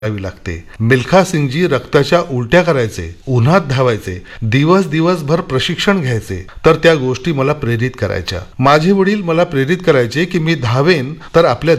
करावी लागते. मिल्खा सिंगजी रक्ताच्या उलट्या करायचे, उन्हात धावायचे, दिवसभर प्रशिक्षण घ्यायचे, तर त्या गोष्टी मला प्रेरित करायच्या. माझे वडील मला प्रेरित करायचे की मी धावेन तर आपल्या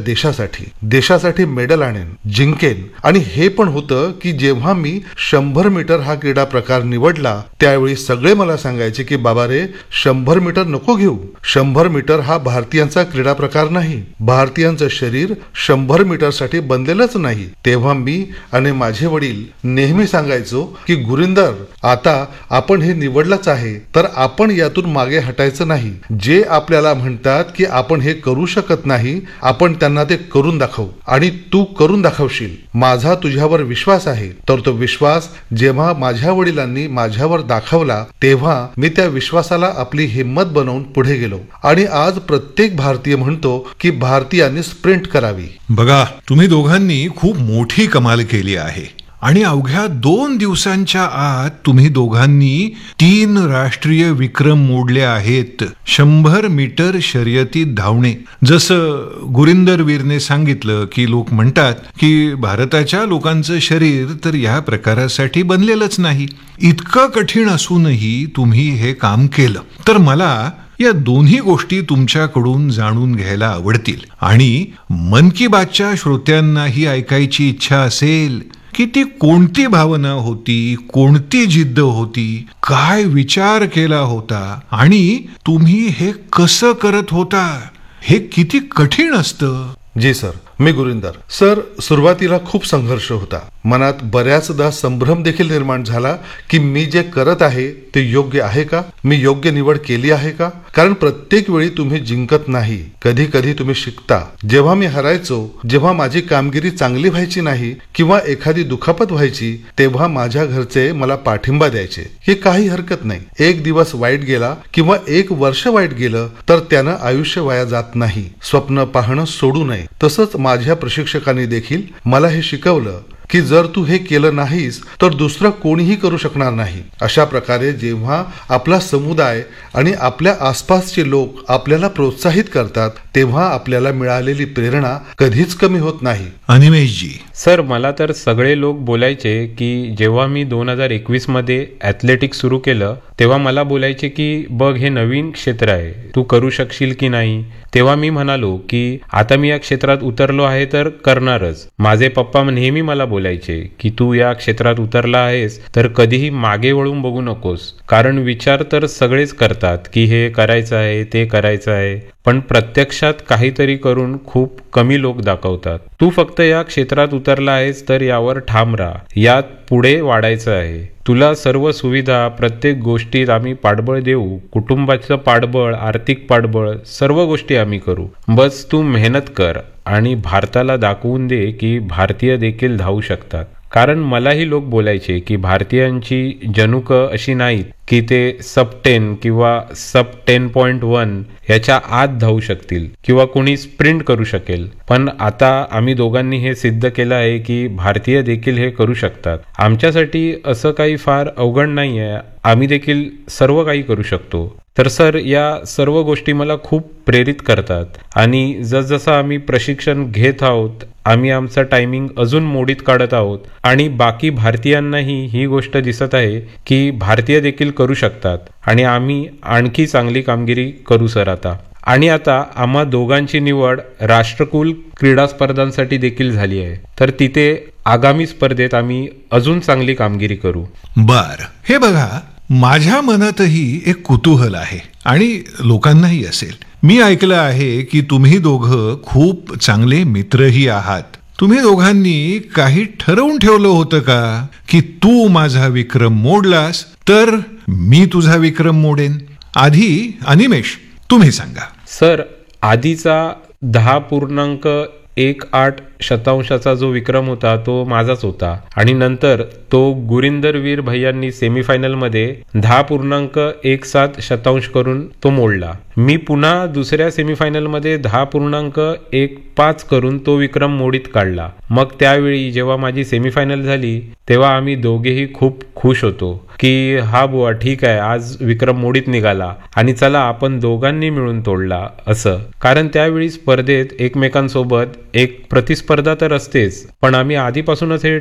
देशासाठी मेडल आणेन, जिंकेन. आणि हे पण होतं की जेव्हा मी 100 मीटर हा क्रीडा प्रकार निवडला त्यावेळी सगळे मला सांगायचे की बाबा रे, 100 मीटर नको घेऊ. 100 मीटर हा भारतीयांचा क्रीडा प्रकार नाही. भारतीयांचं शरीर 100 मीटरसाठी बनलेलंच नाही. तेव्हा मी आणि माझे वडील नेहमी सांगायचो की गुरिंदर, आता आपण हे निवडलंच आहे तर आपण यातून मागे हटायचं नाही. जे आपल्याला म्हणतात की आपण हे करू शकत नाही, आपण त्यांना ते करून दाखवू आणि तू करून दाखवशील. माझा तुझ्यावर विश्वास आहे. तर तो विश्वास जेव्हा माझ्या वडिलांनी माझ्यावर दाखवला तेव्हा मी त्या विश्वासाला आपली हिंमत बनवून पुढे गेलो आणि आज प्रत्येक भारतीय म्हणतो की भारतीयांनी स्प्रिंट करावी. बघा, तुम्ही दोघांनी खूप मोठी कमाल केली आहे आणि अवघ्या 2 दिवसांच्या आत तुम्ही दोघांनी 3 राष्ट्रीय विक्रम मोडले आहेत. 100 मीटर शर्यतीत धावणे. जसं गुरिंदर वीरने सांगितलं की लोक म्हणतात की भारताच्या लोकांचं शरीर तर या प्रकारासाठी बनलेलंच नाही. इतकं कठीण असूनही तुम्ही हे काम केलं. तर मला या दोन्ही गोष्टी तुमच्याकडून जाणून घ्यायला आवडतील आणि मन की बातच्या श्रोत्यांनाही ऐकायची इच्छा असेल की ती कोणती भावना होती, कोणती जिद्द होती, काय विचार केला होता आणि तुम्ही हे कसं करत होता. हे किती कठीण असतं. जी सर, मी गुरिंदर. सर, सुरुवातीला खूप संघर्ष होता. मनात बऱ्याचदा संभ्रम देखील निर्माण झाला की मी जे करत आहे ते योग्य आहे का, मी योग्य निवड केली आहे का. कारण प्रत्येक वेळी तुम्ही जिंकत नाही, कधी कधी तुम्ही शिकता. जेव्हा मी हरायचो, जेव्हा माझी कामगिरी चांगली व्हायची नाही किंवा एखादी दुखापत व्हायची, तेव्हा माझ्या घरचे मला पाठिंबा द्यायचे की काही हरकत नाही, एक दिवस वाईट गेला किंवा 1 वर्ष वाईट गेलं तर त्यानं आयुष्य वाया जात नाही. स्वप्न पाहणं सोडू नये. तसंच माझ्या प्रशिक्षकांनी देखील मला हे शिकवलं की जर तू हे केलं नाहीस तर दुसरं कोणीही करू शकणार नाही. अशा प्रकारे जेव्हा आपला समुदाय आणि आपल्या आसपासचे लोक आपल्याला प्रोत्साहित करतात तेव्हा आपल्याला मिळालेली प्रेरणा कधीच कमी होत नाही. अनिमेशजी. सर, मला तर सगळे लोक बोलायचे की जेव्हा मी 2021 मध्ये ॲथलेटिक्स सुरू केलं तेव्हा मला बोलायचे की बघ, हे नवीन क्षेत्र आहे, तू करू शकशील की नाही. तेव्हा मी म्हणालो की आता मी या क्षेत्रात उतरलो आहे तर करणारच. माझे पप्पा नेहमी मला बोलायचे की तू या क्षेत्रात उतरला आहेस तर कधीही मागे वळून बघू नकोस. कारण विचार तर सगळेच करतात की हे करायचं आहे, ते करायचं आहे, पण प्रत्यक्षात काहीतरी करून खूप कमी लोक दाखवतात. तू फक्त या क्षेत्रात उतरला आहेस तर यावर ठाम राहा. यात पुढे वाढायचं आहे. तुला सर्व सुविधा, प्रत्येक गोष्टीत आम्ही पाठबळ देऊ. कुटुंबाचं पाठबळ, आर्थिक पाठबळ, सर्व गोष्टी आम्ही करू. बस तू मेहनत कर आणि भारताला दाखवून दे की भारतीय देखील धावू शकतात. कारण मलाही लोक बोलायचे की भारतीयांची जनुकं अशी नाहीत की ते sub-10 किंवा sub-10.1 याच्या आत धावू शकतील किंवा कोणी स्प्रिंट करू शकेल. पण आता आम्ही दोघांनी हे सिद्ध केलं आहे की भारतीय देखील हे करू शकतात. आमच्यासाठी असं काही फार अवघड नाही आहे. आम्ही देखील सर्व काही करू शकतो. तर सर, या सर्व गोष्टी मला खूप प्रेरित करतात आणि जसजसं आम्ही प्रशिक्षण घेत आहोत, आम्ही आमचं टायमिंग अजून मोडीत काढत आहोत आणि बाकी भारतीयांनाही ही गोष्ट दिसत आहे की भारतीय देखील करू शकतात आणि आम्ही आणखी चांगली कामगिरी करू सर आता. आणि आता आम्हा दोघांची निवड राष्ट्रकुल क्रीडा स्पर्धांसाठी देखील झाली आहे. तर तिथे आगामी स्पर्धेत आम्ही अजून चांगली कामगिरी करू. बर, हे बघा, माझ्या मनातही एक कुतूहल आहे आणि लोकांनाही असेल. मी ऐकलं आहे की तुम्ही दोघं खूप चांगले मित्रही आहात. तुम्ही दोघांनी काही ठरवून ठेवलं होतं का की तू माझा विक्रम मोडलास तर मी तुझा विक्रम मोडेन? आधी अनिमेश, तुम्ही सांगा. सर, आधीचा 10.18 जो विक्रम होता तो माझाच होता आणि नंतर तो गुरिंदर वीर भैयांनी सेमीफायनलमध्ये 10.17 करून तो मोडला. मी पुन्हा दुसऱ्या सेमीफायनलमध्ये 10.15 करून तो विक्रम मोडीत काढला. मग त्यावेळी जेव्हा माझी सेमीफायनल झाली तेव्हा आम्ही दोघेही खूप खुश होतो की हा बुवा ठीक आहे, आज विक्रम मोडीत निघाला आणि चला आपण दोघांनी मिळून तोडला असं. कारण त्यावेळी स्पर्धेत एकमेकांसोबत एक प्रतिस्पर्धा स्पर्धा तर असतेच, पण आम्ही आधीपासूनच हे